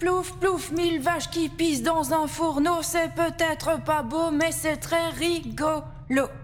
Plouf, plouf, 1000 vaches qui pissent dans un fourneau, c'est peut-être pas beau, mais c'est très rigolo.